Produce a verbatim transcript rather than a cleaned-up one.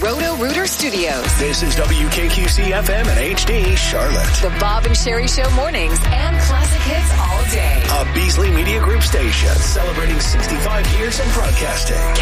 Roto-Rooter Studios. This is W K Q C F M and H D Charlotte. The Bob and Sherry Show mornings and classic hits all day. A Beasley Media Group station celebrating sixty-five years in broadcasting.